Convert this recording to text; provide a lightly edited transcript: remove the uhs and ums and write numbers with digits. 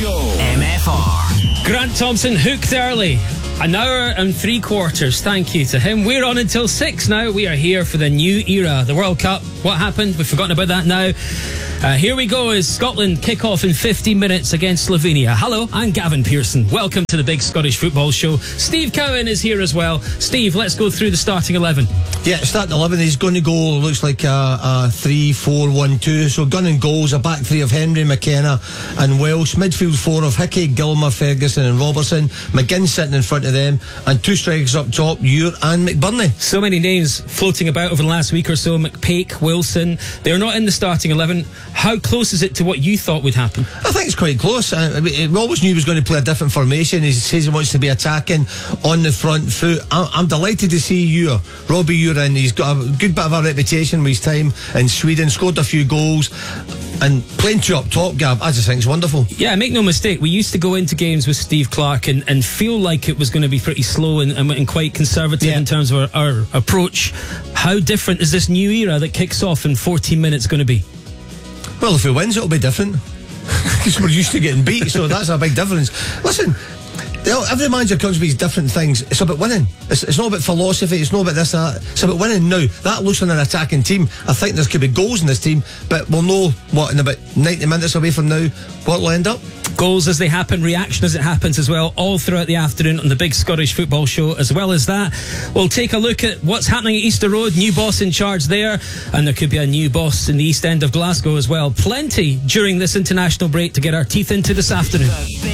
Show. MFR. Grant Thompson hooked early. An hour and 3/4. Thank you to him. We're on until 6 now. We are here for the new era. The World Cup. What happened? We've forgotten about that now. Here we go as Scotland kick off in 50 minutes against Slovenia. Hello, I'm Gavin Pearson. Welcome to the Big Scottish Football Show. Steve Cowan is here as well. Steve, let's go through the starting 11. Yeah, starting 11 is going to go, looks like a 3-4-1-2. So gun and goals, a back three of Henry, McKenna and Welsh. Midfield four of Hickey, Gilmer, Ferguson and Robertson. McGinn sitting in front of them. And two strikers up top, Ure and McBurney. So many names floating about over the last week or so. McPake, Wilson. They're not in the starting 11. How close is it to what you thought would happen? I think it's quite close. We always knew he was going to play a different formation. He says he wants to be attacking on the front foot. I'm delighted to see Ure, Robbie Ure, and he's got a good bit of a reputation with his time in Sweden, scored a few goals and playing two up top, Gab. I just think it's wonderful. Yeah, make no mistake, we used to go into games with Steve Clarke and feel like it was going to be pretty slow and quite conservative in terms of our approach. How different is this new era that kicks off in 14 minutes going to be? Well, if he wins, it'll be different. Because we're used to getting beat, so that's a big difference. Listen, every manager comes with these different things. It's about winning. It's not about philosophy. It's not about this and that. It's about winning now. That looks on an attacking team. I think there could be goals in this team, but we'll know in about 90 minutes away from now what will end up. Goals as they happen, reaction as it happens as well, all throughout the afternoon on the Big Scottish Football Show. As well as that, we'll take a look at what's happening at Easter Road. New boss in charge there, and there could be a new boss in the East End of Glasgow as well. Plenty during this international break to get our teeth into this afternoon.